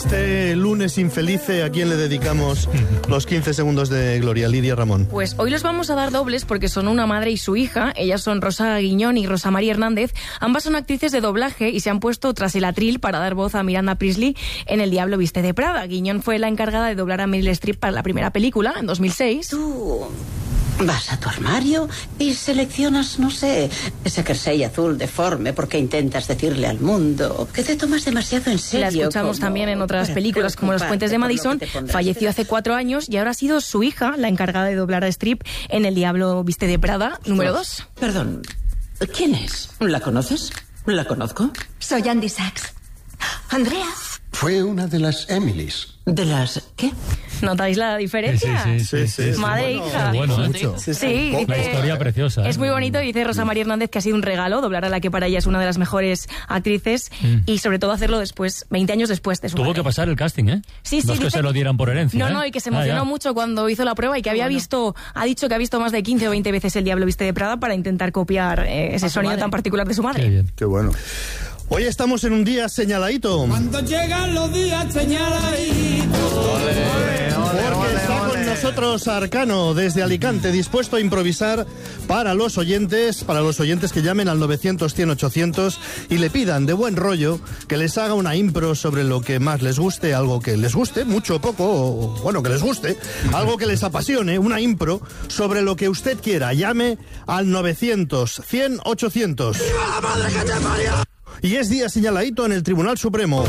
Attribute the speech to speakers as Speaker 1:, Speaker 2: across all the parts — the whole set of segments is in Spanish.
Speaker 1: este lunes infelice, ¿a quién le dedicamos los 15 segundos de gloria? Lidia Ramón.
Speaker 2: Pues hoy los vamos a dar dobles porque son una madre y su hija. Ellas son Rosa Guiñón y Rosa María Hernández. Ambas son actrices de doblaje y se han puesto tras el atril para dar voz a Miranda Priestley en El Diablo Viste de Prada. Guiñón fue la encargada de doblar a Meryl Streep para la primera película, en 2006.
Speaker 3: Tú vas a tu armario y seleccionas, no sé, ese jersey azul deforme porque intentas decirle al mundo que te tomas demasiado en serio.
Speaker 2: La escuchamos también en otras películas como Los Puentes de Madison. Falleció hace 4 años y ahora ha sido su hija la encargada de doblar a Streep en El Diablo Viste de Prada, número 2.
Speaker 3: Perdón, ¿quién es? ¿La conoces? ¿La conozco?
Speaker 4: Soy Andy Sachs. Andrea.
Speaker 5: Fue una de las Emilys.
Speaker 3: ¿De las qué?
Speaker 2: ¿Notáis la diferencia?
Speaker 1: Sí.
Speaker 2: Madre e hija.
Speaker 6: Bueno,
Speaker 2: Sí,
Speaker 6: una historia preciosa.
Speaker 2: Es muy bonito, dice Rosa María Hernández, que ha sido un regalo doblar a la que para ella es una de las mejores actrices y sobre todo hacerlo después, 20 años después de su
Speaker 6: Tuvo
Speaker 2: madre.
Speaker 6: que pasar el casting, ¿eh?
Speaker 2: Sí,
Speaker 6: no es que
Speaker 2: dice
Speaker 6: se lo dieran por herencia.
Speaker 2: No, y que se emocionó mucho cuando hizo la prueba y que ha dicho que ha visto más de 15 o 20 veces El Diablo Viste de Prada para intentar copiar ese sonido tan particular de su madre.
Speaker 6: Qué bien.
Speaker 1: Qué bueno. Hoy estamos en un día señaladito.
Speaker 7: Cuando llegan los días señaladitos.
Speaker 1: Porque está con nosotros Arcano desde Alicante, dispuesto a improvisar para los oyentes que llamen al 900-100-800 y le pidan de buen rollo que les haga una impro sobre lo que más les guste, algo que les guste, mucho o poco, o bueno, que les guste, algo que les apasione, una impro sobre lo que usted quiera. Llame al 900-100-800. Y es día señaladito en el Tribunal Supremo.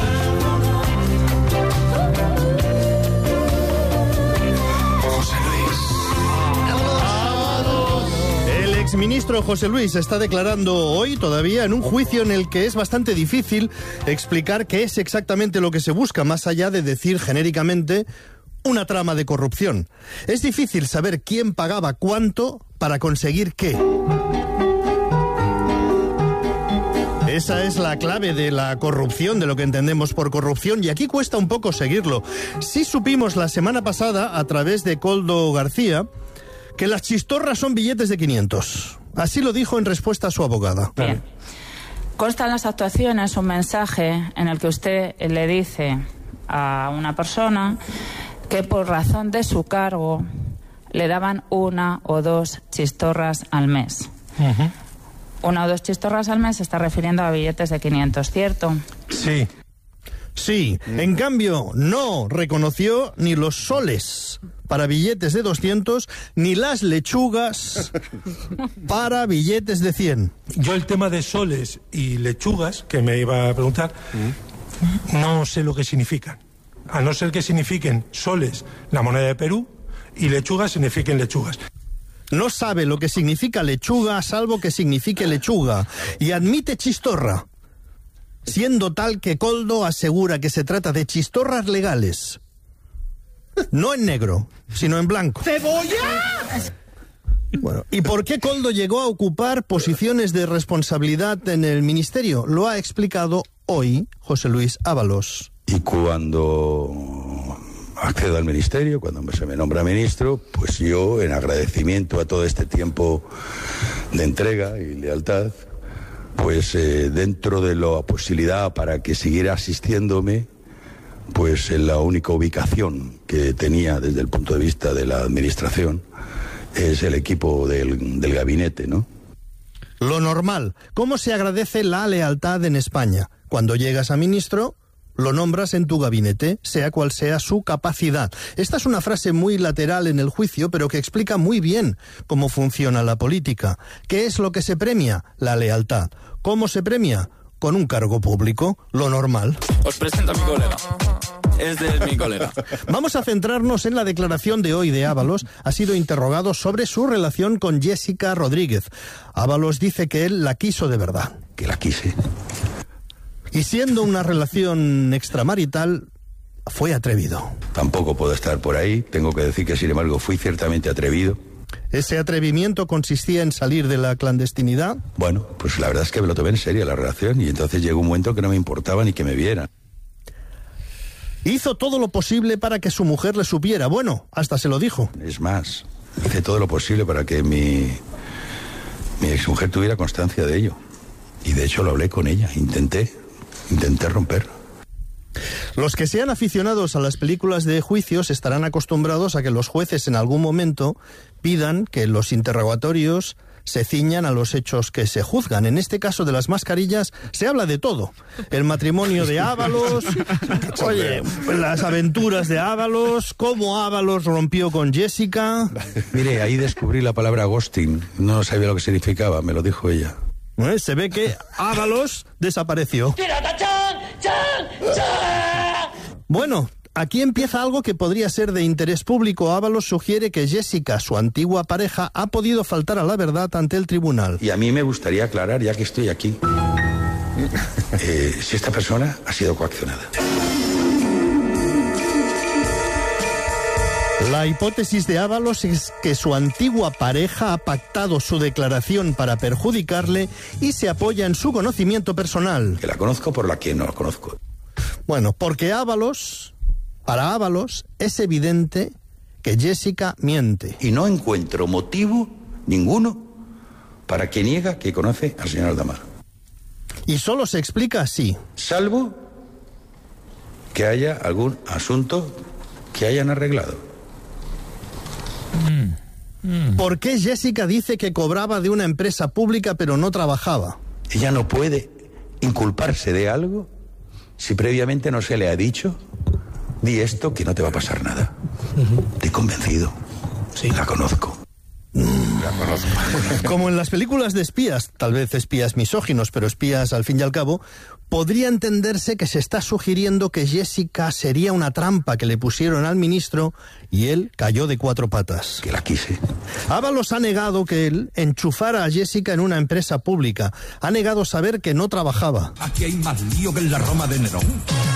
Speaker 1: El exministro José Luis está declarando hoy todavía en un juicio en el que es bastante difícil explicar qué es exactamente lo que se busca, más allá de decir genéricamente una trama de corrupción. Es difícil saber quién pagaba cuánto para conseguir qué. Esa es la clave de la corrupción, de lo que entendemos por corrupción, y aquí cuesta un poco seguirlo. Sí supimos la semana pasada, a través de Koldo García, que las chistorras son billetes de 500. Así lo dijo en respuesta a su abogada.
Speaker 8: Bien. Consta en las actuaciones un mensaje en el que usted le dice a una persona que por razón de su cargo le daban 1 o 2 chistorras al mes. 1 o 2 chistorras al mes se está refiriendo a billetes de 500, ¿cierto?
Speaker 1: Sí, en cambio no reconoció ni los soles para billetes de 200 ni las lechugas para billetes de 100.
Speaker 9: Yo el tema de soles y lechugas, que me iba a preguntar, no sé lo que significan. A no ser que signifiquen soles la moneda de Perú y lechugas signifiquen lechugas.
Speaker 1: No sabe lo que significa lechuga, salvo que signifique lechuga, y admite chistorra, siendo tal que Koldo asegura que se trata de chistorras legales. No en negro, sino en blanco.
Speaker 7: ¡Cebolla!
Speaker 1: Bueno, ¿y por qué Koldo llegó a ocupar posiciones de responsabilidad en el ministerio? Lo ha explicado hoy José Luis Ábalos.
Speaker 10: Y cuando accedo al ministerio, cuando se me nombra ministro, pues yo, en agradecimiento a todo este tiempo de entrega y lealtad, pues dentro de la posibilidad para que siguiera asistiéndome, pues en la única ubicación que tenía desde el punto de vista de la administración es el equipo del gabinete, ¿no?
Speaker 1: Lo normal. ¿Cómo se agradece la lealtad en España? Cuando llegas a ministro, lo nombras en tu gabinete, sea cual sea su capacidad. Esta es una frase muy lateral en el juicio, pero que explica muy bien cómo funciona la política. ¿Qué es lo que se premia? La lealtad. ¿Cómo se premia? Con un cargo público, lo normal.
Speaker 11: Os presento a mi colega. Este es mi colega.
Speaker 1: Vamos a centrarnos en la declaración de hoy de Ábalos. Ha sido interrogado sobre su relación con Jessica Rodríguez. Ábalos dice que él la quiso de verdad.
Speaker 10: Que la quise.
Speaker 1: Y siendo una relación extramarital, fue atrevido.
Speaker 10: Tampoco puedo estar por ahí. Tengo que decir que, sin embargo, fui ciertamente atrevido.
Speaker 1: ¿Ese atrevimiento consistía en salir de la clandestinidad?
Speaker 10: Bueno, pues la verdad es que me lo tomé en serio la relación y entonces llegó un momento que no me importaba ni que me vieran.
Speaker 1: Hizo todo lo posible para que su mujer le supiera. Bueno, hasta se lo dijo.
Speaker 10: Es más, hice todo lo posible para que mi exmujer tuviera constancia de ello. Y de hecho lo hablé con ella, intenté romper.
Speaker 1: Los que sean aficionados a las películas de juicios estarán acostumbrados a que los jueces en algún momento pidan que los interrogatorios se ciñan a los hechos que se juzgan. En este caso de las mascarillas se habla de todo. El matrimonio de Ábalos, oye, las aventuras de Ábalos, cómo Ábalos rompió con Jessica.
Speaker 10: Mire, ahí descubrí la palabra ghosting. No sabía lo que significaba, me lo dijo ella.
Speaker 1: Se ve que Ábalos desapareció. Bueno, aquí empieza algo que podría ser de interés público. Ábalos sugiere que Jessica, su antigua pareja, ha podido faltar a la verdad ante el tribunal.
Speaker 10: Y a mí me gustaría aclarar, ya que estoy aquí, si esta persona ha sido coaccionada.
Speaker 1: La hipótesis de Ábalos es que su antigua pareja ha pactado su declaración para perjudicarle y se apoya en su conocimiento personal.
Speaker 10: Que la conozco por la que no la conozco.
Speaker 1: Bueno, porque para Ábalos es evidente que Jessica miente.
Speaker 10: Y no encuentro motivo ninguno para que niega que conoce al señor Aldamar.
Speaker 1: Y solo se explica así.
Speaker 10: Salvo que haya algún asunto que hayan arreglado.
Speaker 1: ¿Por qué Jessica dice que cobraba de una empresa pública pero no trabajaba?
Speaker 10: Ella no puede inculparse de algo si previamente no se le ha dicho: di esto que no te va a pasar nada. Estoy convencido. Sí. La conozco. La conozco.
Speaker 1: Como en las películas de espías, tal vez espías misóginos, pero espías al fin y al cabo, podría entenderse que se está sugiriendo que Jessica sería una trampa que le pusieron al ministro y él cayó de 4 patas.
Speaker 10: Que la quise.
Speaker 1: Ábalos ha negado que él enchufara a Jessica en una empresa pública. Ha negado saber que no trabajaba.
Speaker 12: Aquí hay más lío que en la Roma de Nerón.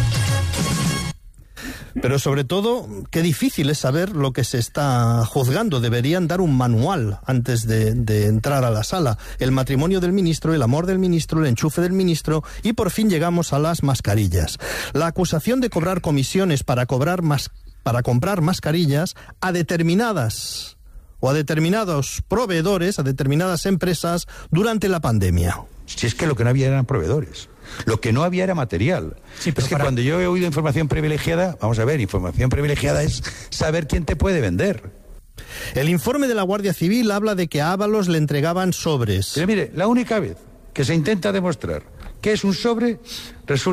Speaker 1: Pero sobre todo, qué difícil es saber lo que se está juzgando. Deberían dar un manual antes de entrar a la sala. El matrimonio del ministro, el amor del ministro, el enchufe del ministro y por fin llegamos a las mascarillas. La acusación de cobrar comisiones para comprar mascarillas a determinadas o a determinados proveedores, a determinadas empresas durante la pandemia.
Speaker 10: Si es que lo que no había eran proveedores. Lo que no había era material. Sí, pero es que cuando yo he oído información privilegiada, vamos a ver, información privilegiada es saber quién te puede vender.
Speaker 1: El informe de la Guardia Civil habla de que a Ábalos le entregaban sobres.
Speaker 10: Pero mire, la única vez que se intenta demostrar que es un sobre, resulta